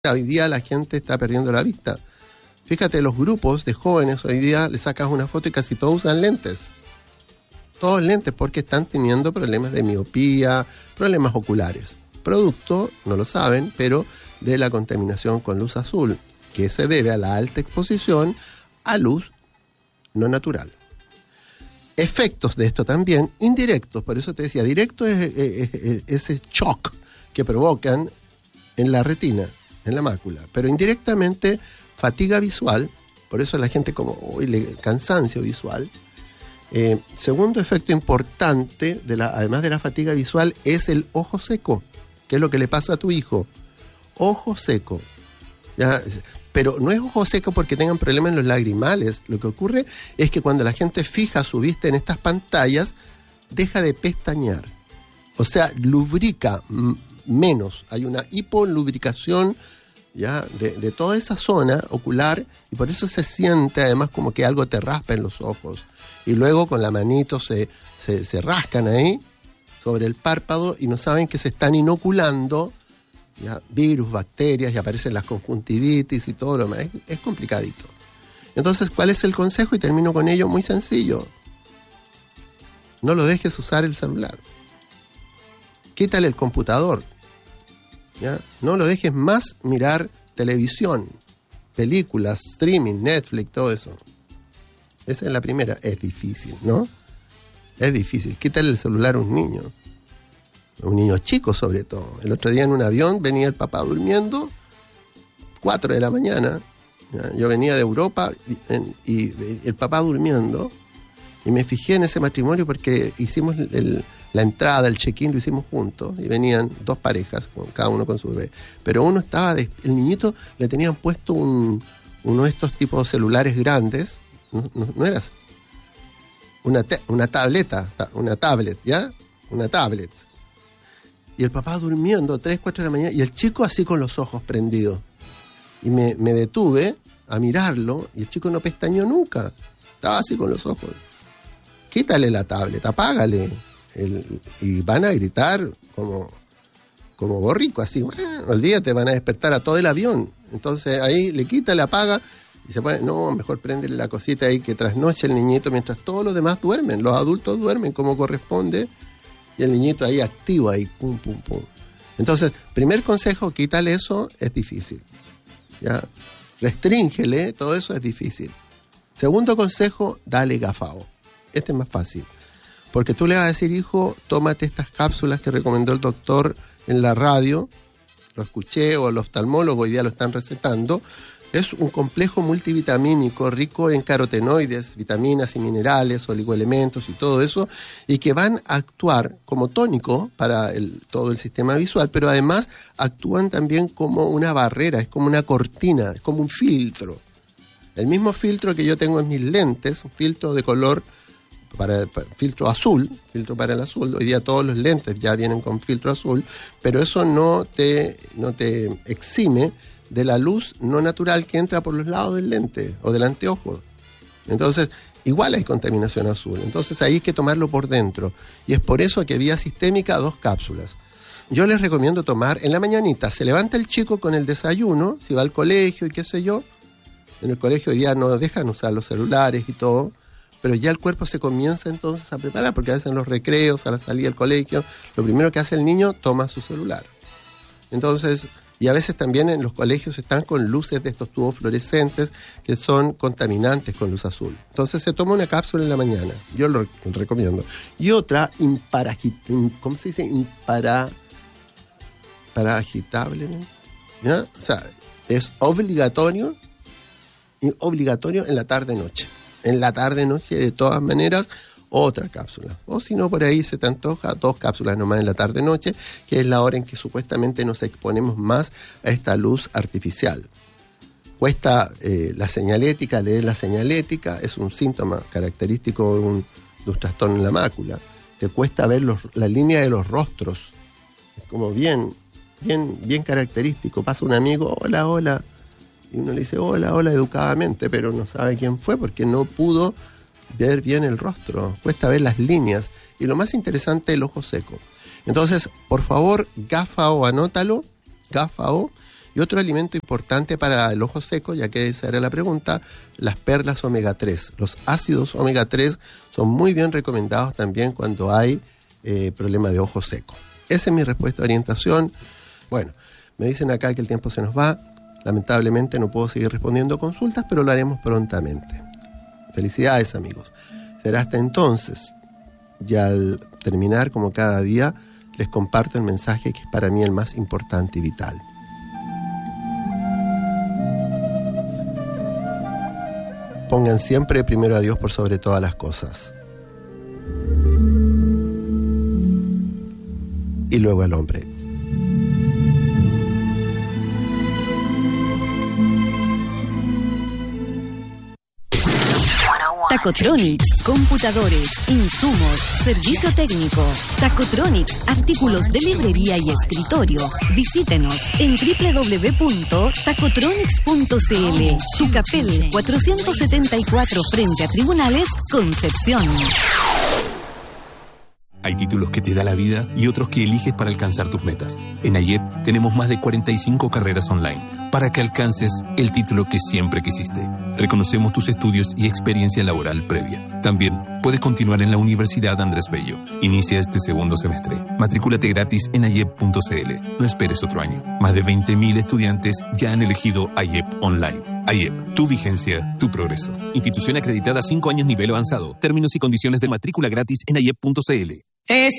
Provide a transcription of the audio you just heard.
Hoy día la gente está perdiendo la vista. Fíjate, los grupos de jóvenes hoy día le sacas una foto y casi todos usan lentes. Todos lentes porque están teniendo problemas de miopía, problemas oculares. Producto, no lo saben, pero de la contaminación con luz azul, que se debe a la alta exposición a luz no natural. Efectos de esto también indirectos, por eso te decía, directo es ese shock que provocan en la retina, en la mácula, pero indirectamente fatiga visual, por eso la gente como cansancio visual. Segundo efecto importante, además de la fatiga visual, es el ojo seco, que es lo que le pasa a tu hijo. Ojo seco. ¿Ya? Pero no es ojo seco porque tengan problemas en los lagrimales. Lo que ocurre es que cuando la gente fija su vista en estas pantallas, deja de pestañear. O sea, lubrica menos. Hay una hipolubricación ya de toda esa zona ocular y por eso se siente además como que algo te raspa en los ojos. Y luego con la manito se rascan ahí sobre el párpado y no saben que se están inoculando ya virus, bacterias, y aparecen las conjuntivitis y todo lo demás. Es complicadito. Entonces, ¿cuál es el consejo? Y termino con ello, muy sencillo. No lo dejes usar el celular. Quítale el computador. ¿Ya? No lo dejes más mirar televisión, películas, streaming, Netflix, todo eso. Esa es la primera. Es difícil, ¿no? Es difícil. Quítale el celular a un niño chico sobre todo. El otro día en un avión venía el papá durmiendo, 4 de la mañana. ¿Ya? Yo venía de Europa y el papá durmiendo. Y me fijé en ese matrimonio porque hicimos la entrada, el check-in, lo hicimos juntos. Y venían 2 parejas, cada uno con su bebé. Pero uno estaba, el niñito le tenían puesto uno de estos tipos de celulares grandes. No era una tablet, ¿ya? Una tablet. Y el papá durmiendo 3, 4 de la mañana y el chico así con los ojos prendidos. Y me detuve a mirarlo y el chico no pestañeó nunca. Estaba así con los ojos. Quítale la tablet, apágale. Y van a gritar como borrico, así. Olvídate, van a despertar a todo el avión. Entonces ahí le quita, le apaga y se puede, no, mejor prendele la cosita ahí que trasnoche el niñito mientras todos los demás duermen. Los adultos duermen como corresponde. Y el niñito ahí activo, ahí, pum, pum, pum. Entonces, primer consejo, quítale eso, es difícil. ¿Ya? Restríngele, todo eso es difícil. Segundo consejo, dale gafao. Este es más fácil. Porque tú le vas a decir, hijo, tómate estas cápsulas que recomendó el doctor en la radio. Lo escuché, o el oftalmólogo hoy día lo están recetando. Es un complejo multivitamínico rico en carotenoides, vitaminas y minerales, oligoelementos y todo eso, y que van a actuar como tónico para todo el sistema visual, pero además actúan también como una barrera, es como una cortina, es como un filtro. El mismo filtro que yo tengo en mis lentes, un filtro de color, filtro azul, filtro para el azul. Hoy día todos los lentes ya vienen con filtro azul, pero eso no te exime de la luz no natural que entra por los lados del lente o del anteojo. Entonces, igual hay contaminación azul. Entonces ahí hay que tomarlo por dentro. Y es por eso que vía sistémica 2 cápsulas. Yo les recomiendo tomar en la mañanita. Se levanta el chico con el desayuno, si va al colegio y qué sé yo. En el colegio ya no dejan usar los celulares y todo, pero ya el cuerpo se comienza entonces a preparar, porque a veces en los recreos, a la salida del colegio, lo primero que hace el niño, toma su celular. Entonces, y a veces también en los colegios están con luces de estos tubos fluorescentes que son contaminantes con luz azul. Entonces se toma una cápsula en la mañana, yo lo recomiendo. Y otra, ¿cómo se dice? Imparagitable, ¿ya? O sea, es obligatorio en la tarde-noche. En la tarde-noche, de todas maneras, otra cápsula. O si no, por ahí se te antoja 2 cápsulas nomás en la tarde-noche, que es la hora en que supuestamente nos exponemos más a esta luz artificial. Cuesta la señalética, leer la señalética, es un síntoma característico de un trastorno en la mácula. Te cuesta ver la línea de los rostros. Es como bien característico. Pasa un amigo, hola, hola. Y uno le dice, hola, hola, educadamente, pero no sabe quién fue porque no pudo ver bien el rostro, cuesta ver las líneas y lo más interesante, el ojo seco. Entonces, por favor, gafao, anótalo, gafao, Y otro alimento importante para el ojo seco, ya que esa era la pregunta, las perlas omega 3. Los ácidos omega 3 son muy bien recomendados también cuando hay problema de ojo seco. Esa es mi respuesta de orientación. Bueno, me dicen acá que el tiempo se nos va. Lamentablemente no puedo seguir respondiendo consultas, pero lo haremos prontamente. Felicidades, amigos. Será hasta entonces. Y al terminar, como cada día, les comparto el mensaje que es para mí el más importante y vital. Pongan siempre primero a Dios por sobre todas las cosas. Y luego al hombre. Tacotronics, computadores, insumos, servicio técnico. Tacotronics, artículos de librería y escritorio. Visítenos en www.tacotronics.cl. Tucapel 474 frente a Tribunales, Concepción. Hay títulos que te da la vida y otros que eliges para alcanzar tus metas. En AYEP tenemos más de 45 carreras online para que alcances el título que siempre quisiste. Reconocemos tus estudios y experiencia laboral previa. También puedes continuar en la Universidad Andrés Bello. Inicia este segundo semestre. Matrículate gratis en ayep.cl. No esperes otro año. Más de 20.000 estudiantes ya han elegido AYEP Online. AYEP, tu vigencia, tu progreso. Institución acreditada 5 años nivel avanzado. Términos y condiciones de matrícula gratis en ayep.cl. Es